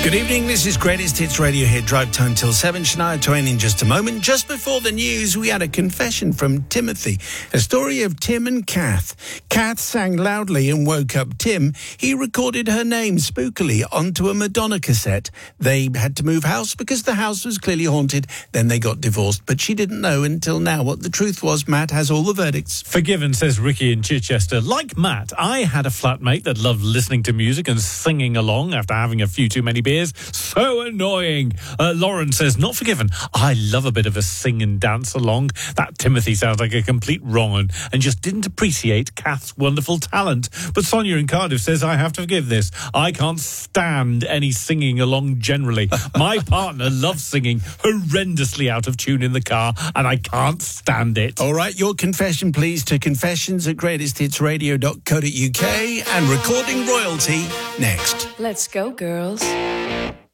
Good evening, this is Greatest Hits Radio here, drive time till 7. Shania Twain in just a moment. Just before the news, we had a confession from Timothy, a story of Tim and Kath. Kath sang loudly and woke up Tim. He recorded her name spookily onto a Madonna cassette. They had to move house because the house was clearly haunted. Then they got divorced, but she didn't know until now what the truth was. Matt has all the verdicts. Forgiven, says Ricky in Chichester. Like Matt, I had a flatmate that loved listening to music and singing along after having a few too many beers. So annoying. Lauren says, not forgiven. I love a bit of a sing and dance along. That Timothy sounds like a complete wrong un and just didn't appreciate Kath's wonderful talent. But Sonia in Cardiff says, I have to forgive this. I can't stand any singing along generally. My partner loves singing horrendously out of tune in the car, and I can't stand it. All right, your confession, please, to confessions@greatesthitsradio.co.uk, and recording royalty next. Let's go, girls.